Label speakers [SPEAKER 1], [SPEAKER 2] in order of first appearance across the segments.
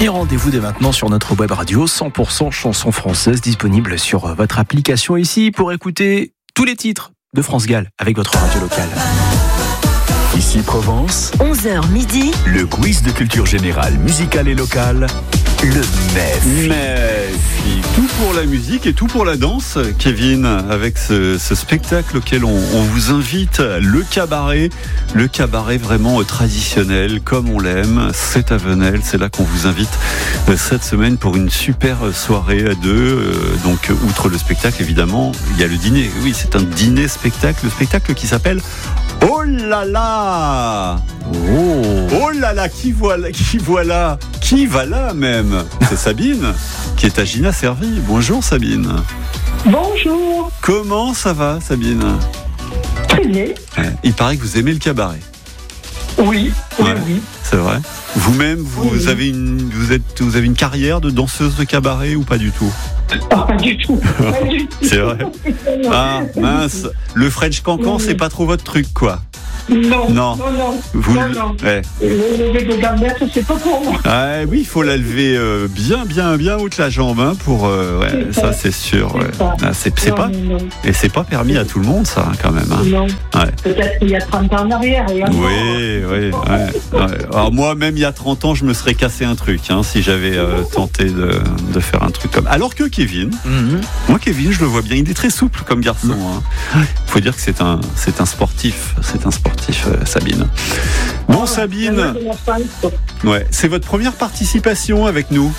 [SPEAKER 1] Et rendez-vous dès maintenant sur notre web radio 100% chansons françaises, disponible sur votre application ici pour écouter tous les titres de France Gall avec votre radio locale.
[SPEAKER 2] Ici Provence,
[SPEAKER 3] 11h midi,
[SPEAKER 2] le quiz de culture générale, musicale et locale, le MEF.
[SPEAKER 4] Tout pour la musique et tout pour la danse, Kevin, avec ce spectacle auquel on vous invite, le cabaret vraiment traditionnel, comme on l'aime, c'est à Venelle, c'est là qu'on vous invite cette semaine pour une super soirée à deux. Donc, outre le spectacle, évidemment, il y a le dîner. Oui, c'est un dîner-spectacle, le spectacle qui s'appelle Oh là là! Oh là là, qui va là même? C'est Sabine qui est à Gina Servi. Bonjour Sabine.
[SPEAKER 5] Bonjour.
[SPEAKER 4] Comment ça va Sabine?
[SPEAKER 5] Très bien.
[SPEAKER 4] Il paraît que vous aimez le cabaret.
[SPEAKER 5] Oui.
[SPEAKER 4] C'est vrai. Vous-même, vous avez une carrière de danseuse de cabaret ou pas du tout?
[SPEAKER 5] Pas du tout.
[SPEAKER 4] C'est vrai. Ah mince, le French Cancan, c'est pas trop votre truc quoi. Non. Vous ouais.
[SPEAKER 5] Le lever de gambettes, c'est pas pour moi.
[SPEAKER 4] Ah, oui, il faut la lever bien haute la jambe pour. Ça c'est sûr. Ouais. C'est pas. Non. Et c'est pas permis à tout le monde ça quand même. Hein.
[SPEAKER 5] Non.
[SPEAKER 4] Ouais.
[SPEAKER 5] Peut-être qu'il y a 30 ans en arrière.
[SPEAKER 4] Oui. Alors moi même il y a 30 ans je me serais cassé un truc si j'avais tenté de faire un truc comme. Alors que Kevin, moi Kevin je le vois bien, il est très souple comme garçon. Il faut dire que c'est un sportif. Sabine. Bon Sabine, c'est votre première participation avec nous?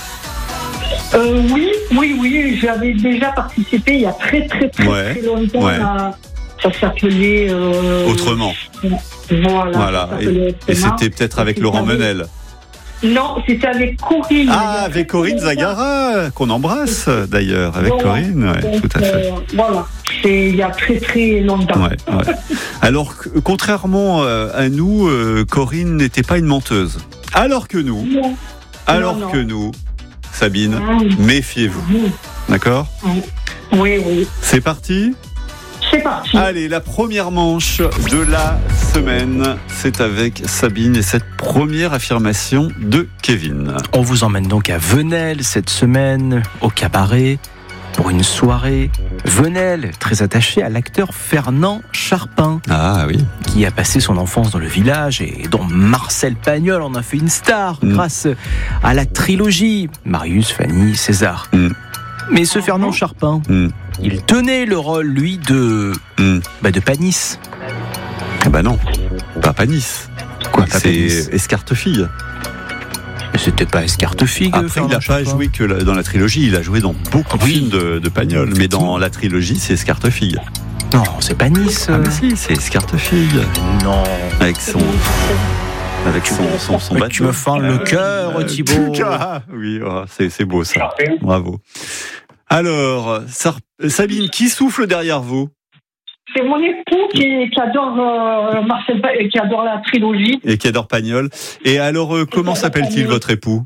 [SPEAKER 5] Oui, j'avais déjà participé il y a très longtemps. Ça s'appelait
[SPEAKER 4] Autrement. Voilà. Et c'était peut-être avec Laurent Menel.
[SPEAKER 5] Non, c'était avec Corinne.
[SPEAKER 4] Ah, avec Corinne Zagara, qu'on embrasse d'ailleurs, avec Corinne, tout à fait.
[SPEAKER 5] Voilà, c'est il y a très longtemps.
[SPEAKER 4] Ouais. Alors, contrairement à nous, Corinne n'était pas une menteuse. Alors que nous, Sabine, méfiez-vous. D'accord ?
[SPEAKER 5] Oui.
[SPEAKER 4] C'est parti ?
[SPEAKER 5] C'est parti.
[SPEAKER 4] Allez, la première manche de la semaine, c'est avec Sabine et cette première affirmation de Kevin.
[SPEAKER 1] On vous emmène donc à Venelle cette semaine, au cabaret, pour une soirée. Venelle, très attaché à l'acteur Fernand Charpin.
[SPEAKER 4] Ah oui.
[SPEAKER 1] Qui a passé son enfance dans le village et dont Marcel Pagnol en a fait une star grâce à la trilogie Marius, Fanny, César. Mais ce Fernand Charpin, il tenait le rôle, lui, de Panis.
[SPEAKER 4] Ah bah non, pas Panis.
[SPEAKER 1] Quoi,
[SPEAKER 4] c'est
[SPEAKER 1] Panis.
[SPEAKER 4] Escartefille.
[SPEAKER 1] Mais c'était pas Escartefille.
[SPEAKER 4] Après, il n'a pas joué que dans la trilogie, il a joué dans beaucoup de films de Pagnol. Mais dans la trilogie, c'est Escartefille.
[SPEAKER 1] Non, c'est Panis.
[SPEAKER 4] Ah bah si, c'est Escartefille.
[SPEAKER 1] Non.
[SPEAKER 4] Avec son bateau.
[SPEAKER 1] Tu me fends le cœur, Thibaut.
[SPEAKER 4] Oui, c'est beau ça. Bravo. Alors, Sabine, qui souffle derrière vous?
[SPEAKER 5] C'est mon époux qui adore Marcel, qui adore la trilogie.
[SPEAKER 4] Et qui adore Pagnol. Et alors, comment s'appelle-t-il votre époux?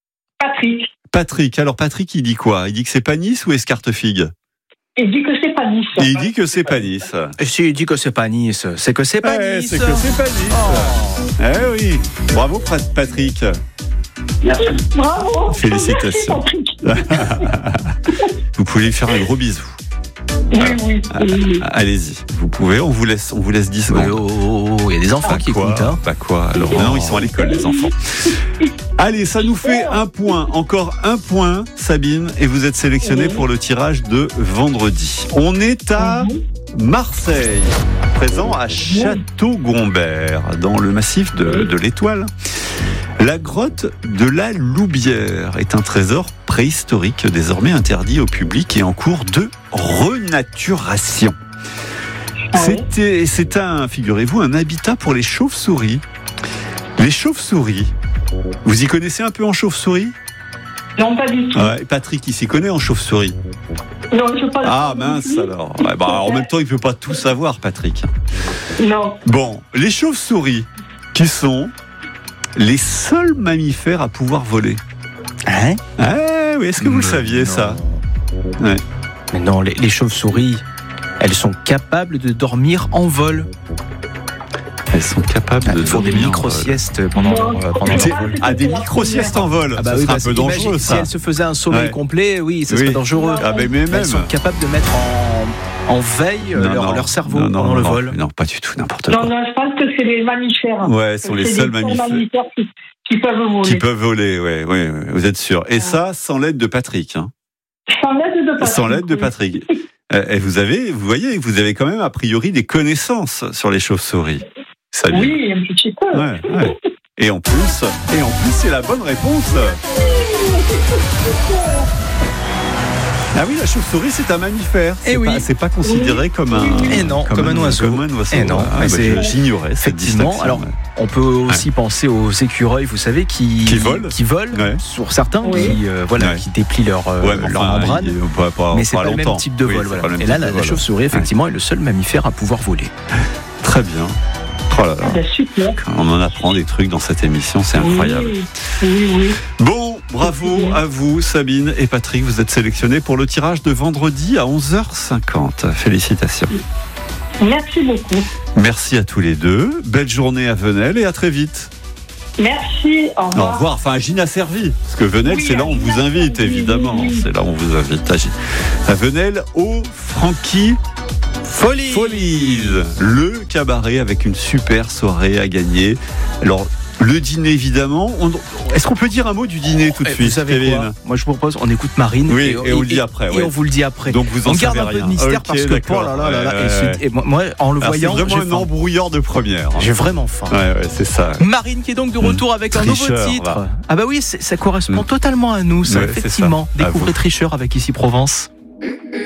[SPEAKER 4] Patrick. Alors, Patrick, il dit quoi? Il dit que c'est Panis ou Escartefigue?
[SPEAKER 5] Il dit que c'est Panis.
[SPEAKER 4] Il dit que c'est Panis.
[SPEAKER 1] Et si il dit que c'est Panis, c'est que c'est Panis.
[SPEAKER 4] C'est que c'est Panis. Eh oui. Bravo, Patrick.
[SPEAKER 5] Merci. Bravo.
[SPEAKER 4] Félicitations.
[SPEAKER 5] Merci,
[SPEAKER 4] Vous pouvez lui faire un gros bisou.
[SPEAKER 5] Oui.
[SPEAKER 4] Allez-y, vous pouvez, on vous laisse 10 secondes.
[SPEAKER 1] Il y a des enfants qui écoutent.
[SPEAKER 4] Bah quoi? Alors maintenant, ils sont à l'école, les enfants. Allez, ça nous fait un point. Encore un point, Sabine, et vous êtes sélectionnée pour le tirage de vendredi. On est à Marseille, présent à Château-Gombert, dans le massif de l'Étoile. La grotte de la Loubière est un trésor préhistorique désormais interdit au public et en cours de renaturation. C'est figurez-vous, un habitat pour les chauves-souris. Les chauves-souris, vous y connaissez un peu en chauve-souris?
[SPEAKER 5] Non, pas du tout.
[SPEAKER 4] Patrick, il s'y connaît en chauve-souris?
[SPEAKER 5] Non, je ne sais pas.
[SPEAKER 4] Ah mince alors. En même temps, il ne peut pas tout savoir, Patrick.
[SPEAKER 5] Non.
[SPEAKER 4] Bon, les chauves-souris, qui sont les seuls mammifères à pouvoir voler.
[SPEAKER 1] Hein?
[SPEAKER 4] Oui, est-ce que vous le saviez, ça? Ouais.
[SPEAKER 1] Mais non, les chauves-souris, elles sont capables de dormir en vol.
[SPEAKER 4] Elles sont capables de
[SPEAKER 1] faire des micro-siestes pendant leur vol.
[SPEAKER 4] Des micro-siestes en vol. Ça serait un peu dangereux, ça.
[SPEAKER 1] Si elles se faisaient un sommeil complet, ça serait dangereux.
[SPEAKER 4] Mais même.
[SPEAKER 1] Elles sont capables de mettre en veille leur cerveau pendant le vol.
[SPEAKER 4] Non, pas du tout, n'importe quoi.
[SPEAKER 5] Non, je pense que c'est les mammifères.
[SPEAKER 4] Ouais, ce sont les seuls mammifères
[SPEAKER 5] qui peuvent voler.
[SPEAKER 4] Qui peuvent voler, oui, vous êtes sûr. Et ça, sans l'aide de Patrick. Sans l'aide de Patrick. Et vous voyez, vous avez quand même a priori des connaissances sur les chauves-souris. Salut.
[SPEAKER 5] Oui, un petit peu.
[SPEAKER 4] Ouais. Et en plus, c'est la bonne réponse. Ah oui, la chauve-souris, c'est un mammifère. C'est pas considéré comme un.
[SPEAKER 1] Comme un oiseau.
[SPEAKER 4] J'ignorais cette distinction.
[SPEAKER 1] Alors, on peut aussi penser aux écureuils, vous savez, qui volent. Sur certains, qui déplient leur membrane. Mais c'est pas le même type de vol. Et là, la chauve-souris, effectivement, est le seul mammifère à pouvoir voler.
[SPEAKER 4] Très bien. Oh là là.
[SPEAKER 5] Super.
[SPEAKER 4] On en apprend des trucs dans cette émission, c'est incroyable.
[SPEAKER 5] Oui.
[SPEAKER 4] Bon, bravo à vous, Sabine et Patrick. Vous êtes sélectionnés pour le tirage de vendredi à 11h50. Félicitations.
[SPEAKER 5] Merci beaucoup.
[SPEAKER 4] Merci à tous les deux. Belle journée à Venelle et à très vite.
[SPEAKER 5] Merci, au revoir.
[SPEAKER 4] Au revoir. Enfin, à Gina Servi. Parce que Venelle, c'est là où on vous invite, évidemment. C'est là où on vous invite à Venelle au Frankie Follies, le cabaret avec une super soirée à gagner. Alors, le dîner, évidemment. Est-ce qu'on peut dire un mot du dîner tout de suite,
[SPEAKER 1] vous savez
[SPEAKER 4] Kevin?
[SPEAKER 1] quoi ? Moi, je vous propose, on écoute Marine.
[SPEAKER 4] Oui, et on le dit après.
[SPEAKER 1] Et on vous le dit après.
[SPEAKER 4] Donc, vous en savez rien.
[SPEAKER 1] On garde un peu de mystère parce que, et moi, en le voyant,
[SPEAKER 4] c'est vraiment un embrouilleur de première.
[SPEAKER 1] J'ai vraiment faim.
[SPEAKER 4] Ouais, c'est ça.
[SPEAKER 1] Marine qui est donc de retour avec un nouveau titre. Ah bah oui, ça correspond totalement à nous, ça, effectivement. Découvrez Tricheur avec Ici Provence.